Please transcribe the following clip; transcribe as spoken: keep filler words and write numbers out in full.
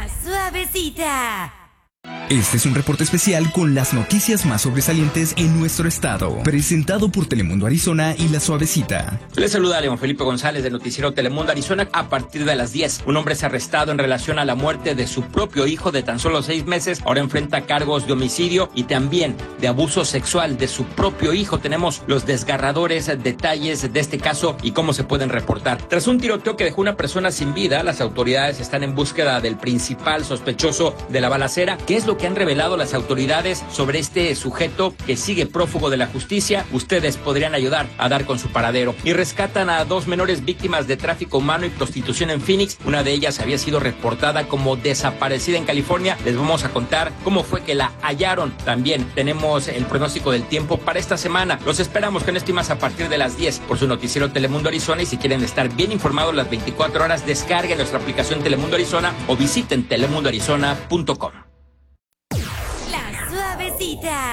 La Suavecita. Este es un reporte especial con las noticias más sobresalientes en nuestro estado, presentado por Telemundo Arizona y La Suavecita. Les saluda León Felipe González del noticiero Telemundo Arizona. A partir de las diez, un hombre es arrestado en relación a la muerte de su propio hijo de tan solo seis meses. Ahora enfrenta cargos de homicidio y también de abuso sexual de su propio hijo. Tenemos los desgarradores detalles de este caso y cómo se pueden reportar. Tras un tiroteo que dejó una persona sin vida, las autoridades están en búsqueda del principal sospechoso de la balacera. ¿Qué es lo que han revelado las autoridades sobre este sujeto que sigue prófugo de la justicia? Ustedes podrían ayudar a dar con su paradero. Y rescatan a dos menores víctimas de tráfico humano y prostitución en Phoenix. Una de ellas había sido reportada como desaparecida en California. Les vamos a contar cómo fue que la hallaron. También tenemos el pronóstico del tiempo para esta semana. Los esperamos con esto y más a partir de las diez por su noticiero Telemundo Arizona. Y si quieren estar bien informados las veinticuatro horas, descarguen nuestra aplicación Telemundo Arizona o visiten telemundo arizona punto com. La Suavecita.